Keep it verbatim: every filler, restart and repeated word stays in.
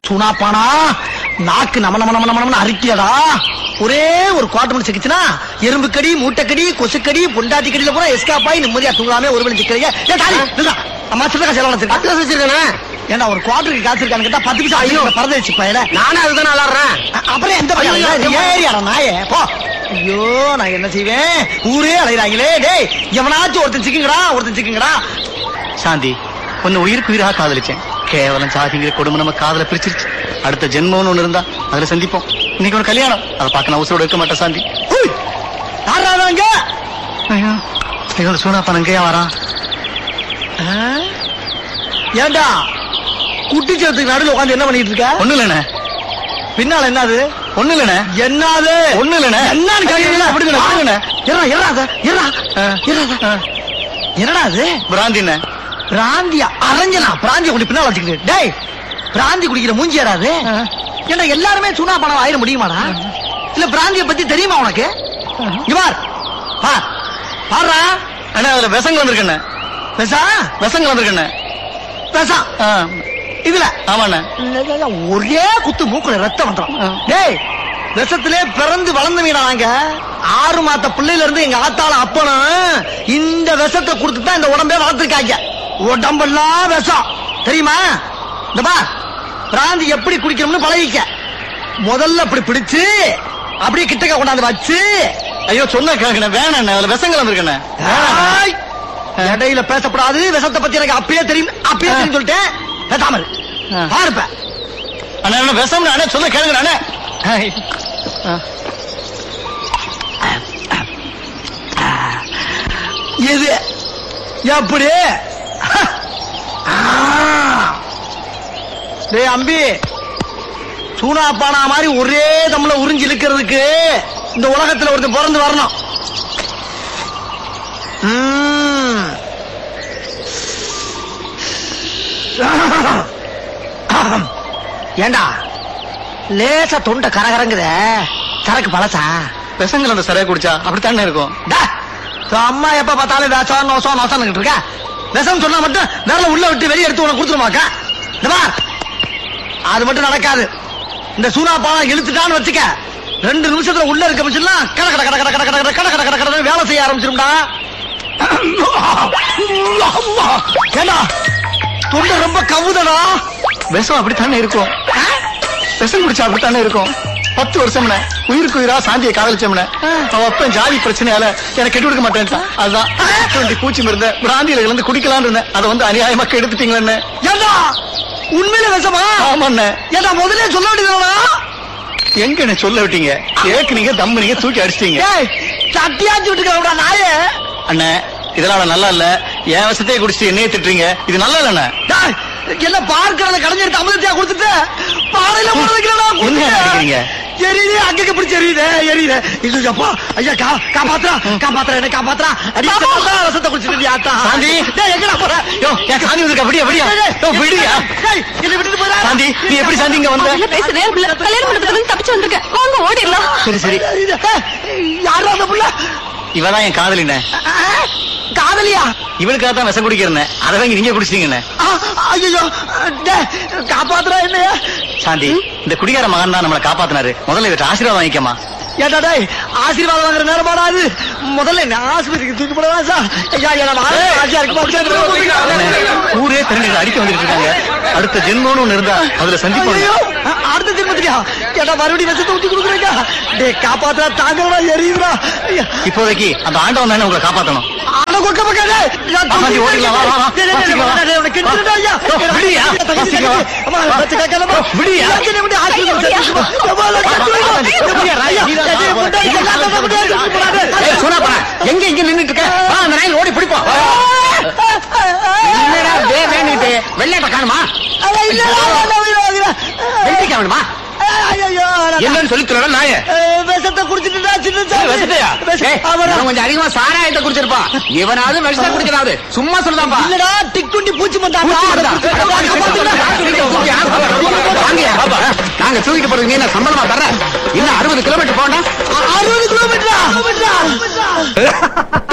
சூனாப்பானா நாக்கு நம நம நம நம அரிக்கியடா. ஒரே ஒரு குவார்டர் மணி சிக்கிச்சுனா எறும்பு கடி, மூட்டைக்கடி, கொசுக்கடி, பொண்டாட்டி கடியில கூட எஸ்காப் ஆகி நிம்மதியா தூங்காம ஒரு மணி சிக்கிறீங்க. அம்மா சின்ன செலவு வச்சிருக்கேன். ஏன்னா ஒரு குவார்டருக்கு காத்திருக்கான்னு கேட்டா பத்து நிமிஷம் ஐயோ பரதேச்சு பையல. நானும் அதுதான் விளாடுறேன். அப்புறம் எந்த ஏரியாடா நாயே போ. ஐயோ நான் என்ன செய்வேன், ஊரே அலைகிறாங்களே. டேய் எவனாச்சும் ஒருத்தன் சிக்குங்கடா, ஒருத்தன் சிக்குங்கடா. சாந்தி ஒன்னு உயிருக்கு உயிராக காதலிச்சேன். கேவலம் சாதிங்கிற கொடுமை நம்ம காதல பிரிச்சிருச்சு. அடுத்த ஜென்மம்னு ஒண்ணு இருந்தா அதுல சந்திப்போம். இன்னைக்கு ஒரு கல்யாணம், அதை பார்க்க நான் உசுரோட இருக்க மாட்டேன் சாந்தி. யாராங்க? ஐயோ சூனாப்பா அங்கேயா வரான்? ஏண்டா குட்டிச்சத்துக்கு நடுவில் உட்காந்து என்ன பண்ணிட்டு இருக்க? ஒண்ணு இல்லண்ணே. பின்னால என்னது? ஒண்ணு இல்லண்ணே. என்னது? ஒண்ணு இல்லண்ணே. என்னடா அது? பிராந்திண்ணே. பிராந்தியா? அரஞ்சனா பிராந்திய குடி பின்னால வச்சுக்கிட்டு. டேய் பிராந்தி குடிக்கிற மூஞ்சி யாராது? ஏன்னா எல்லாருமே சூனா பணம் ஆயிட முடியுமாடா? இல்ல பிராந்திய பத்தி தெரியுமா உனக்கு? இவார் பார் பாடுறா. அண்ணா அதுல விஷங்கள் வந்திருக்கண்ணே. விஷா? விஷங்கள் வந்திருக்கண்ணே. விஷா இதுல? ஆமாண்ணே. ஒரே குத்து மூக்குல ரத்தம் வந்துடும். டேய் விஷத்திலே பிறந்து வளர்ந்து வீடாங்க. ஆறு மாத்த பிள்ளையில இருந்து எங்க ஆத்தால அப்பனும் இந்த விஷத்தை கொடுத்துதான் இந்த உடம்பே வளர்த்துருக்காங்க. உடம்பெல்லாம் விஷம் தெரியுமா? இந்த பா பிராந்தி எப்படி குடிக்கணும்னு பழகிக்க. முதல்ல அப்படி பிடிச்சு அப்படியே கிட்டக்க கொண்டாந்து வச்சு. ஐயோ சொன்ன கேட்கணும் வேணாண்ணே. அதுல விஷங்கள் வந்திருக்கண்ணே. இடையில பேசப்படாது. விஷத்தை பத்தி எனக்கு அப்பயே தெரியும், அப்பயே தெரியும் சொல்லிட்டேன். பேசாமல் பாருப்ப. அண்ணா என்ன விஷம்? அண்ணா சொன்ன கேளுங்க அண்ணே. எது எப்படி? டேய் அம்பி, சூனா பானா மாதிரி ஒரே தம்ல உறிஞ்சி இழுக்கிறதுக்கு இந்த உலகத்துல ஒருத்தர் பிறந்து வரணும். ஏண்டா லேசா தொண்டை கரகரங்குத, சரக்கு பழசா? விஷங்கள் அந்த சரியா குடிச்சா அப்படித்தானே இருக்கும். அம்மா எப்ப பார்த்தாலும் வேஷம் நோசம் நோசம் இருக்க. விஷம் சொன்னா மட்டும் வேற உள்ள விட்டு வெளியே எடுத்து உனக்கு கொடுத்துருமாக்கா? அது மட்டும் நடக்காது. இந்த சூனா பாலம் இழுத்துட்டான்னு வச்சுக்க, ரெண்டு நிமிஷத்துல உள்ள இருக்க மிஷின்லாம் கட கட கட கட கட கட கட கட கட கட வேலை செய்ய ஆரம்பிச்சிரும்டா. ஏண்டா தொண்டை ரொம்ப கவுதடா. விஷம் அப்படித்தானே இருக்கும். விஷம் குடிச்சா அப்படித்தானே இருக்கும். பத்து வருஷம்னே உயிருக்கு உயிரா சாந்தியை காதலிச்சோம்னே. அவன் அப்பன் ஜாதி பிரச்சனையால எனக்கு கெட்டு கொடுக்க மாட்டேன். அதுதான் பூச்சி மருந்த பிராந்தியில இருந்து குடிக்கலான்னு இருந்தேன். அதை வந்து அநியாயமாக்க எடுத்துட்டீங்களே. ஏண்டா உண்மையில விஷமா? ஆமாண்ணே. ஏண்டா முதலே சொல்ல வேண்டியதுனா? எங்க என்ன சொல்ல விட்டீங்க? கேக்குனீங்க, தம்பு நீங்க தூக்கி அடிச்சிட்டீங்க. சட்டியாச்சு விட்டுக்கா நாயே. அண்ணே இதெல்லாம் நல்லா இல்ல. என் விஷத்தையே குடிச்சிட்டு என்னையே திட்டுறீங்க. இது நல்லா இல்லண்ணே. என்ன பார்க்கறத கடைஞ்சிட்டு அமிர்தத்தையா கொடுத்துட்டு பாறையில போடுறீங்க. எரியுது அங்கங்க பிடிச்சி எரியுது எரியுது. இல்லப்பா ஐயா கா காப்பாத்துறா காப்பாத்துறா என்ன காப்பாத்துறா. அடி ரசத்தை குடிச்சிட்டு ஆத்தா. சாந்தி எங்கடா போற? யோ என் சாந்தி வந்து அப்படியே அப்படியே விடுயா. என்ன விட்டுட்டு போறா? சாந்தி நீ எப்படி சாந்தி இங்க வந்த? பேசுறேன். கல்யாணம் மண்டபத்துல இருந்து தப்பிச்சு வந்திருக்கேன். வாங்க ஓடிடலாம். சரி சரி. யாரா அந்த புள்ள? இவதான் என் காதலினே. காதலியா? இவனுக்காக தான் விஷம் குடிக்கிறேன். அதை வாங்கி நீங்க குடிச்சிட்டீங்கண்ணே. ஐயோ காப்பாத்துறா என்னையா? சாந்தி இந்த குடிகார மகன் தான் நம்மளை காப்பாத்தினாரு. முதல்ல இவற்றை ஆசீர்வாதம் வாங்கிக்கமா. ஏடா டேய் ஆசீர்வாதம் வாங்குற நேரமாடாது. முதல்ல என்ன ஆஸ்பத்திரிக்கு தூக்கி போடவா சார்? ஊரே திரண்டு அடிக்க வந்துட்டு இருக்காங்க. அடுத்த ஜென்மம்னு ஒண்ணு இருந்தா அதுல சந்திப்போம். அடுத்த ஜென்மத்தியா? ஏடா மறுபடியும் விஷத்தை ஊத்தி கொடுக்குறீங்க. டே காப்பாத்துறா தாங்கடா எரியுதுடா. இப்போதைக்கு அந்த ஆண்டவன் தானே உங்களை காப்பாத்தணும். கொக்க பக்காதே ஓடிக்கலாம். வா வா எங்க இங்க நின்னுட்டு இருக்க? அந்த நாயில் ஓடி பிடிப்போம். வெள்ளையட்ட காணுமா? வெள்ளிக்க வேணுமா? என்னன்னு சொல்லி தர நாய விஷத்தை குடிச்சிட்டு கொஞ்சம் அதிகமா சாராயத்தை குடிச்சிருப்பா. இவனாவது விஷத்தை குடிக்கிறாரு. சும்மா சொல்லுதாப்பா. இல்லடா டிக்குண்டி பூச்சி மந்தாங்க. நாங்க தூக்கிட்டு போறது நீ என்ன சம்பளமா தர? இன்னும் அறுபது கிலோமீட்டர் போனா? அறுபது கிலோமீட்டரா?